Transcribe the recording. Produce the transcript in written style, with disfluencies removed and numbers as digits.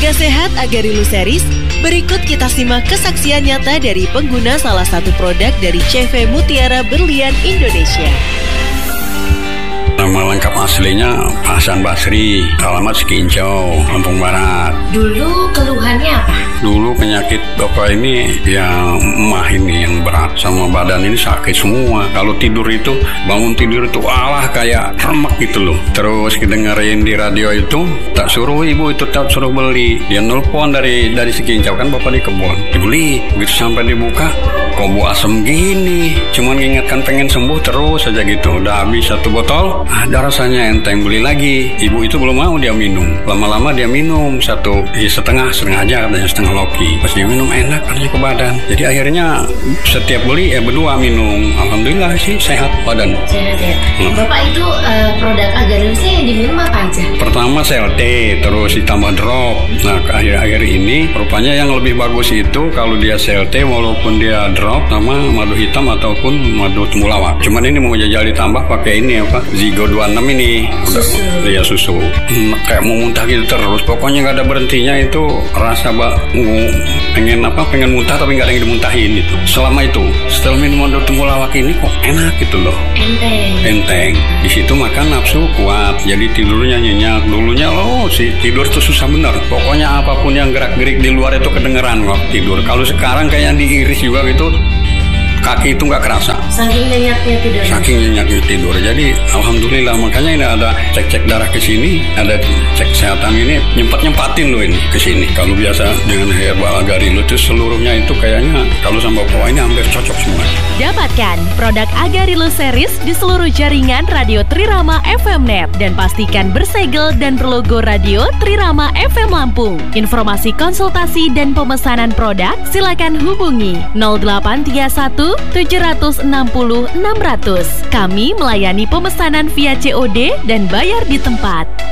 Jaga sehat Agarilu Series, berikut kita simak kesaksian nyata dari pengguna salah satu produk dari CV Mutiara Berlian Indonesia. Nama lengkap aslinya Hasan Basri, alamat Sekincau, Lampung Barat. Dulu keluhannya apa? Dulu penyakit bapak ini yang emah ini yang berat, sama badan ini sakit semua. Kalau tidur itu, bangun tidur itu kayak remek gitu loh. Terus dengerin di radio itu, tak suruh ibu itu tak suruh beli. Dia nelpon dari Sekincau, kan bapak di kebun, dibeli. Begitu sampai dibuka, kok bau asem gini. Cuman ingatkan pengen sembuh terus saja gitu. Udah habis satu botol, ada rasanya enteng, beli lagi. Ibu itu belum mau dia minum. Lama-lama dia minum setengah aja katanya, setengah loki. Pas dia minum enak katanya ke badan. Jadi akhirnya setiap beli berdua minum. Alhamdulillah sih sehat badan. Sehat ya. Bapak itu produk Agarilu yang diminum apa aja? Pertama CLT, terus ditambah drop. Nah akhir-akhir ini rupanya yang lebih bagus itu kalau dia CLT walaupun dia drop sama madu hitam ataupun madu temulawak. Cuman ini mau jajal ditambah pakai ini Zigo 26 ini. Susu. Iya susu. Kayak mau muntah gitu terus. Pokoknya nggak ada berhentinya itu. Rasa pengen muntah tapi nggak ada yang dimuntahin itu. Selama itu setelah minum madu temulawak ini kok enak gitu loh. Enteng. Di situ makan nafsu kuat. Jadi tidurnya nyenyak. Dulunya tidur tuh susah bener. Pokoknya apapun yang gerak-gerik di luar itu kedengeran kok tidur. Kalau sekarang kayak diiris juga gitu, kaki itu nggak kerasa. Saking nyenyaknya tidur. Jadi alhamdulillah, makanya ini ada cek darah ke sini, ada cek kesehatan ini, nyempatin loh ini ke sini. Kalau biasa dengan herbal Agarilu itu seluruhnya itu kayaknya kalau sama bapak ini hampir cocok semua. Dapatkan produk Agarilu Series di seluruh jaringan Radio Trirama FM Net dan pastikan bersegel dan berlogo Radio Trirama FM Lampung. Informasi konsultasi dan pemesanan produk silakan hubungi 0831 760 600. Kami melayani pemesanan via COD dan bayar di tempat.